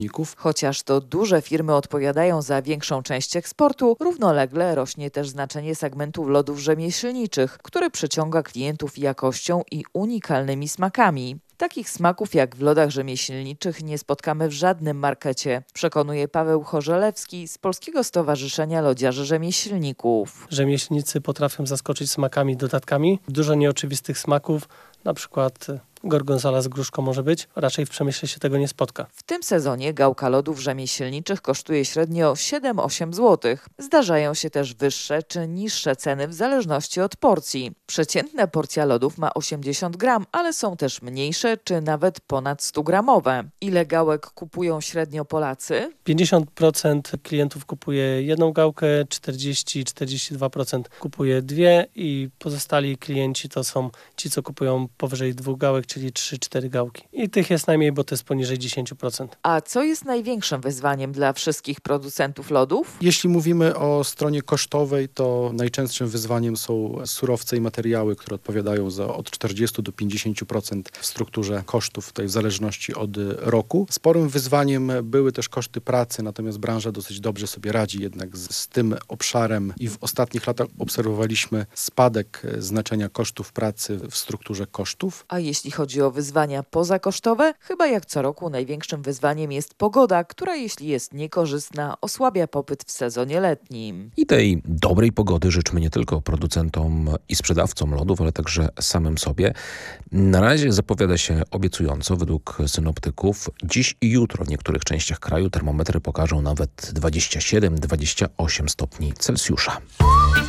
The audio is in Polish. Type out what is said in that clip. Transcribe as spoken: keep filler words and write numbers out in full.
Chociaż to duże firmy odpowiadają za większą część eksportu, równolegle rośnie też znaczenie segmentu lodów rzemieślniczych, który przyciąga klientów jakością i unikalnymi smakami. Takich smaków jak w lodach rzemieślniczych nie spotkamy w żadnym markecie, przekonuje Paweł Chorzelewski z Polskiego Stowarzyszenia Lodziarzy Rzemieślników. Rzemieślnicy potrafią zaskoczyć smakami, dodatkami. Dużo nieoczywistych smaków, na przykład gorgonzola z gruszką może być, raczej w przemyśle się tego nie spotka. W tym sezonie gałka lodów rzemieślniczych kosztuje średnio siedem do ośmiu złotych. Zdarzają się też wyższe czy niższe ceny w zależności od porcji. Przeciętna porcja lodów ma osiemdziesiąt gram, ale są też mniejsze czy nawet ponad sto gramowe. Ile gałek kupują średnio Polacy? pięćdziesiąt procent klientów kupuje jedną gałkę, czterdzieści do czterdziestu dwóch procent kupuje dwie i pozostali klienci to są ci, co kupują powyżej dwóch gałek, czyli trzy cztery gałki. I tych jest najmniej, bo to jest poniżej dziesięć procent. A co jest największym wyzwaniem dla wszystkich producentów lodów? Jeśli mówimy o stronie kosztowej, to najczęstszym wyzwaniem są surowce i materiały, które odpowiadają za od czterdziestu do pięćdziesięciu procent w strukturze kosztów, tutaj w zależności od roku. Sporym wyzwaniem były też koszty pracy, natomiast branża dosyć dobrze sobie radzi jednak z, z tym obszarem i w ostatnich latach obserwowaliśmy spadek znaczenia kosztów pracy w strukturze kosztów. A jeśli chodzi o wyzwania pozakosztowe, chyba jak co roku największym wyzwaniem jest pogoda, która jeśli jest niekorzystna, osłabia popyt w sezonie letnim. I tej dobrej pogody życzmy nie tylko producentom i sprzedawcom lodów, ale także samym sobie. Na razie zapowiada się obiecująco według synoptyków. Dziś i jutro w niektórych częściach kraju termometry pokażą nawet dwadzieścia siedem do dwudziestu ośmiu stopni Celsjusza.